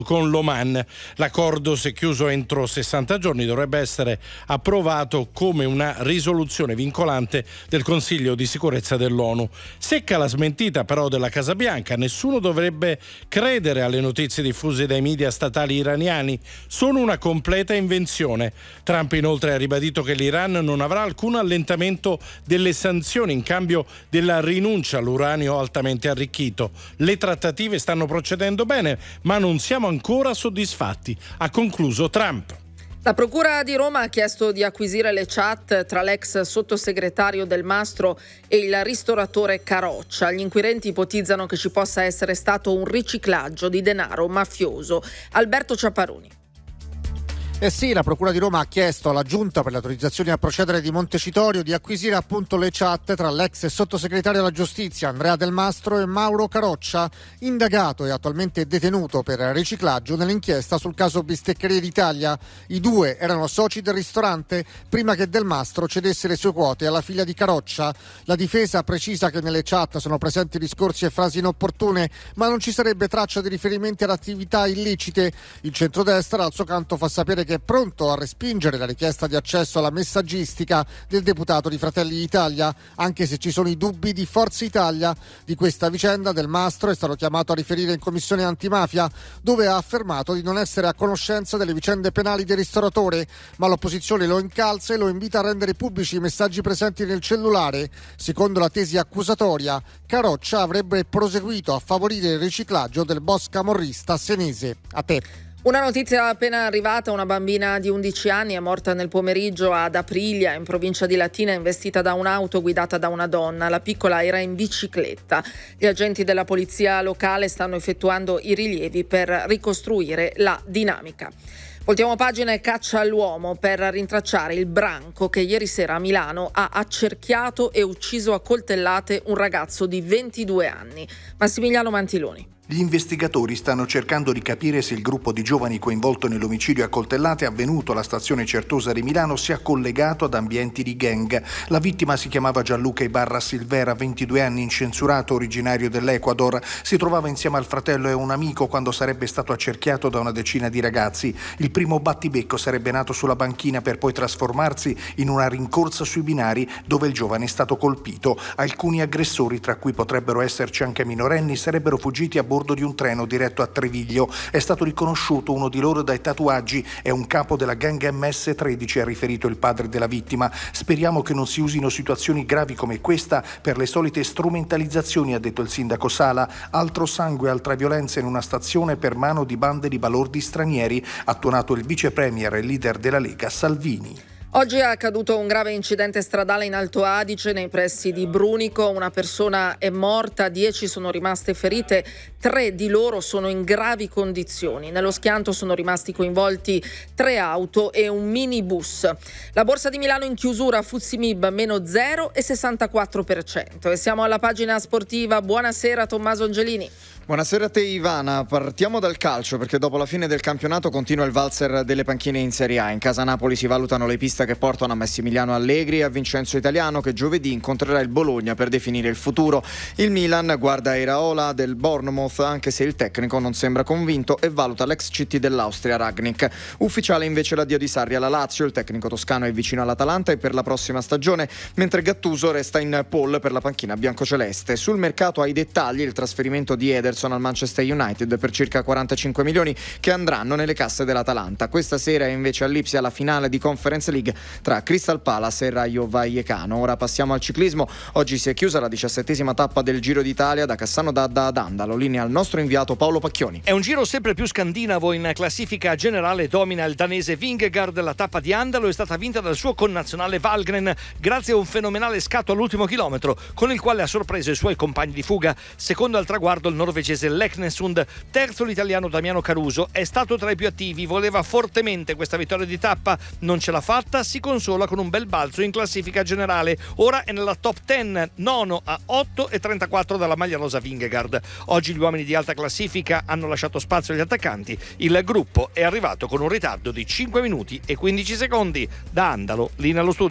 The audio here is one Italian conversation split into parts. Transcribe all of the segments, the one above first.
con l'Oman. L'accordo, se chiuso entro 60 giorni, dovrebbe essere approvato come una risoluzione vincolante del Consiglio di sicurezza dell'ONU. Secca la smentita però della Casa Bianca. Nessuno dovrebbe credere alle notizie diffuse dai media statali iraniani. Sono una completa invenzione. Trump inoltre ha ribadito che l'Iran non avrà alcun allentamento delle sanzioni in cambio della rinuncia all'uranio altamente arricchito. Le trattative stanno procedendo bene, ma non siamo ancora soddisfatti, ha concluso Trump. La Procura di Roma ha chiesto di acquisire le chat tra l'ex sottosegretario Del Mastro e il ristoratore Caroccia. Gli inquirenti ipotizzano che ci possa essere stato un riciclaggio di denaro mafioso. Alberto Ciapparoni. Sì, la Procura di Roma ha chiesto alla Giunta per le autorizzazioni a procedere di Montecitorio di acquisire appunto le chat tra l'ex sottosegretario alla Giustizia Andrea Del Mastro e Mauro Caroccia, indagato e attualmente detenuto per riciclaggio nell'inchiesta sul caso Bisteccherie d'Italia. I due erano soci del ristorante prima che Del Mastro cedesse le sue quote alla figlia di Caroccia. La difesa precisa che nelle chat sono presenti discorsi e frasi inopportune, ma non ci sarebbe traccia di riferimenti ad attività illecite. Il centrodestra al suo canto fa sapere che è pronto a respingere la richiesta di accesso alla messaggistica del deputato di Fratelli d'Italia, anche se ci sono i dubbi di Forza Italia. Di questa vicenda Del Mastro è stato chiamato a riferire in commissione antimafia, dove ha affermato di non essere a conoscenza delle vicende penali del ristoratore, ma l'opposizione lo incalza e lo invita a rendere pubblici i messaggi presenti nel cellulare. Secondo la tesi accusatoria, Caroccia avrebbe proseguito a favorire il riciclaggio del boss camorrista senese. A te. Una notizia appena arrivata: una bambina di 11 anni è morta nel pomeriggio ad Aprilia, in provincia di Latina, investita da un'auto guidata da una donna. La piccola era in bicicletta. Gli agenti della polizia locale stanno effettuando i rilievi per ricostruire la dinamica. Voltiamo pagina e caccia all'uomo per rintracciare il branco che ieri sera a Milano ha accerchiato e ucciso a coltellate un ragazzo di 22 anni. Massimiliano Mantiloni. Gli investigatori stanno cercando di capire se il gruppo di giovani coinvolto nell'omicidio a coltellate avvenuto alla stazione Certosa di Milano sia collegato ad ambienti di gang. La vittima si chiamava Gianluca Ibarra Silvera, 22 anni, incensurato, originario dell'Ecuador. Si trovava insieme al fratello e un amico quando sarebbe stato accerchiato da una decina di ragazzi. Il primo battibecco sarebbe nato sulla banchina per poi trasformarsi in una rincorsa sui binari dove il giovane è stato colpito. Alcuni aggressori, tra cui potrebbero esserci anche minorenni, sarebbero fuggiti a bordo di un treno diretto a Treviglio. È stato riconosciuto uno di loro dai tatuaggi, è un capo della gang MS-13, ha riferito il padre della vittima. Speriamo che non si usino situazioni gravi come questa per le solite strumentalizzazioni, ha detto il sindaco Sala. Altro sangue, altra violenza in una stazione per mano di bande di balordi stranieri, ha tuonato il vice premier e leader della Lega Salvini. Oggi è accaduto un grave incidente stradale in Alto Adige, nei pressi di Brunico. Una persona è morta, 10 sono rimaste ferite, 3 di loro sono in gravi condizioni. Nello schianto sono rimasti coinvolti 3 auto e un minibus. La borsa di Milano in chiusura, FTSE MIB meno 0,64%. E siamo alla pagina sportiva. Buonasera Tommaso Angelini. Buonasera a te Ivana, partiamo dal calcio perché dopo la fine del campionato continua il valzer delle panchine in Serie A. In casa Napoli si valutano le piste che portano a Massimiliano Allegri e a Vincenzo Italiano, che giovedì incontrerà il Bologna per definire il futuro. Il Milan guarda Iraola del Bournemouth, anche se il tecnico non sembra convinto, e valuta l'ex CT dell'Austria Rangnick. Ufficiale invece l'addio di Sarri alla Lazio, il tecnico toscano è vicino all'Atalanta e per la prossima stagione, mentre Gattuso resta in pole per la panchina biancoceleste. Sul mercato ai dettagli il trasferimento di Ederson al Manchester United per circa 45 milioni che andranno nelle casse dell'Atalanta. Questa sera è invece all'Ipsia la finale di Conference League tra Crystal Palace e Rayo Vallecano. Ora passiamo al ciclismo. Oggi si è chiusa la 17ª tappa del Giro d'Italia da Cassano d'Adda ad Andalo. Linea al nostro inviato Paolo Pacchioni. È un giro sempre più scandinavo. In classifica generale domina il danese Vingegaard. La tappa di Andalo è stata vinta dal suo connazionale Valgren grazie a un fenomenale scatto all'ultimo chilometro con il quale ha sorpreso i suoi compagni di fuga. Secondo al traguardo il norvegese Leknesund, terzo l'italiano Damiano Caruso. È stato tra i più attivi, voleva fortemente questa vittoria di tappa, non ce l'ha fatta, si consola con un bel balzo in classifica generale. Ora è nella top 10, nono a 8,34 dalla maglia rosa Vingegaard. Oggi gli uomini di alta classifica hanno lasciato spazio agli attaccanti. Il gruppo è arrivato con un ritardo di 5 minuti e 15 secondi. Da Andalo, linea allo studio.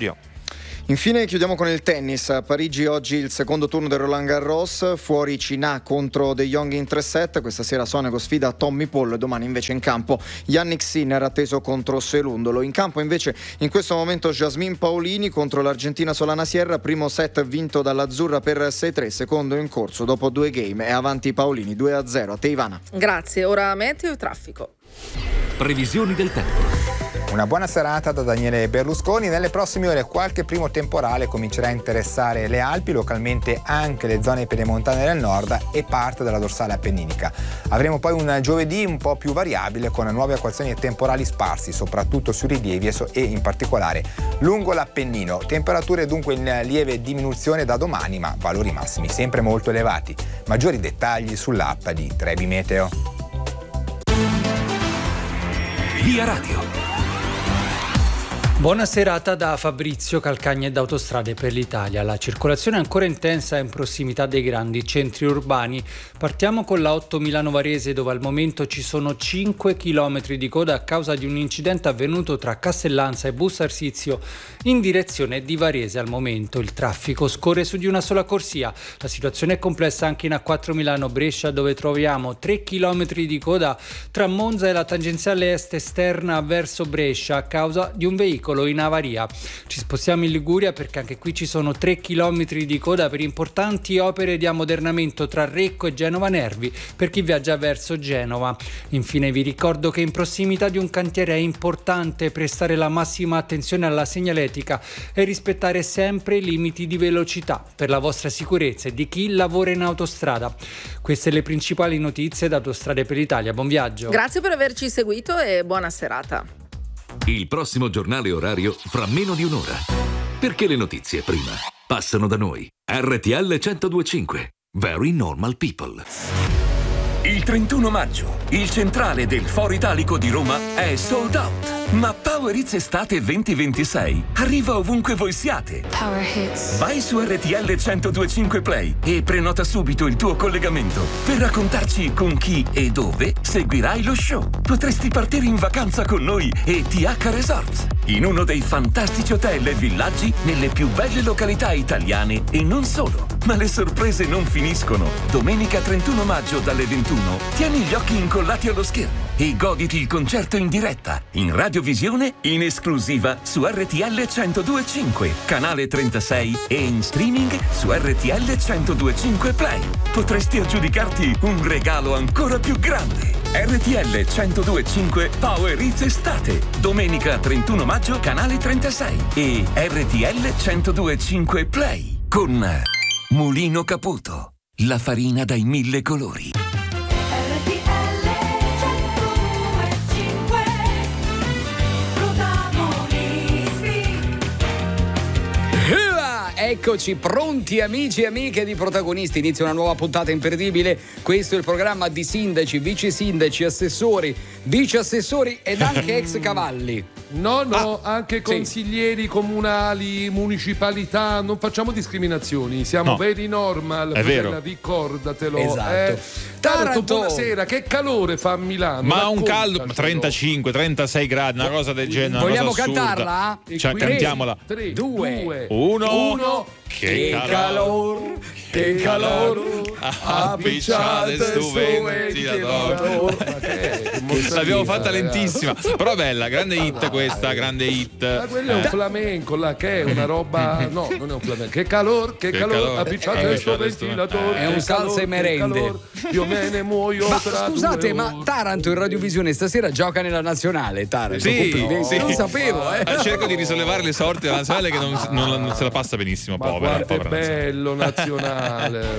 Infine chiudiamo con il tennis. A Parigi oggi il secondo turno del Roland Garros, fuori Chinà contro De Jong in 3 set. Questa sera Sonego sfida Tommy Paul, domani invece in campo Yannick Sinner atteso contro Serundolo. In campo invece in questo momento Jasmine Paolini contro l'Argentina Solana Sierra, primo set vinto dall'Azzurra per 6-3, secondo in corso dopo 2 game, è avanti Paolini 2-0. A te Ivana. Grazie, ora meteo e traffico. Previsioni del tempo. Una buona serata da Daniele Berlusconi. Nelle prossime ore qualche primo temporale comincerà a interessare le Alpi, localmente anche le zone pedemontane del nord e parte della dorsale appenninica. Avremo poi un giovedì un po' più variabile con nuove acquazzoni e temporali sparsi, soprattutto sui rilievi e in particolare lungo l'Appennino. Temperature dunque in lieve diminuzione da domani, ma valori massimi sempre molto elevati. Maggiori dettagli sull'app di Trebi Meteo. Via Radio. Buona serata da Fabrizio Calcagna e da Autostrade per l'Italia. La circolazione è ancora intensa in prossimità dei grandi centri urbani. Partiamo con la 8 Milano Varese, dove al momento ci sono 5 km di coda a causa di un incidente avvenuto tra Castellanza e Busto Arsizio in direzione di Varese. Al momento il traffico scorre su di una sola corsia. La situazione è complessa anche in A4 Milano Brescia, dove troviamo 3 km di coda tra Monza e la tangenziale est esterna verso Brescia a causa di un veicolo in avaria. Ci spostiamo in Liguria perché anche qui ci sono 3 km di coda per importanti opere di ammodernamento tra Recco e Genova Nervi per chi viaggia verso Genova. Infine vi ricordo che in prossimità di un cantiere è importante prestare la massima attenzione alla segnaletica e rispettare sempre i limiti di velocità per la vostra sicurezza e di chi lavora in autostrada. Queste le principali notizie da Autostrade per l'Italia. Buon viaggio. Grazie per averci seguito e buona serata. Il prossimo giornale orario fra meno di un'ora. Perché le notizie prima passano da noi. RTL 102.5. Very Normal People. Il 31 maggio, il centrale del Foro Italico di Roma è sold out. Ma Power Hits Estate 2026 arriva ovunque voi siate. Power Hits. Vai su RTL 102.5 Play e prenota subito il tuo collegamento per raccontarci con chi e dove seguirai lo show. Potresti partire in vacanza con noi e TH Resorts, in uno dei fantastici hotel e villaggi nelle più belle località italiane e non solo. Ma le sorprese non finiscono. Domenica 31 maggio dalle 21 tieni gli occhi incollati allo schermo e goditi il concerto in diretta, in radiovisione, in esclusiva su RTL 102.5, canale 36 e in streaming su RTL 102.5 Play. Potresti aggiudicarti un regalo ancora più grande. RTL 102.5 Power Hits Estate, domenica 31 maggio, canale 36 e RTL 102.5 Play con Mulino Caputo, la farina dai 1000 colori. Eccoci pronti amici e amiche di Protagonisti, inizia una nuova puntata imperdibile. Questo è il programma di sindaci, vice sindaci, assessori, vice assessori ed anche ex cavalli. No, anche consiglieri comunali, municipalità, non facciamo discriminazioni, siamo very normal, è vero. Ricordatelo. Esatto. Taranto, buonasera, che calore fa a Milano? Ma un caldo, 35, 36 gradi, una cosa del genere. Vogliamo cosa cantarla? Cioè, cantiamola. 3, 2, 1. Che calor, che calor, appicciate studenti l'abbiamo fatta lentissima, però bella, grande hit questa, grande hit. Ma quello è un flamenco, là, che è una roba, no, non è un flamenco. Che calor, appicciate sto ventilatore. È un salsa e merende. Io me ne muoio. Ma tra scusate, 2 ma ore. Taranto in radiovisione stasera gioca nella nazionale. Taranto, Sì. non sapevo. Cerco di risollevare le sorti della nazionale che non se la passa benissimo, Ma povera. quanto è bello nazionale.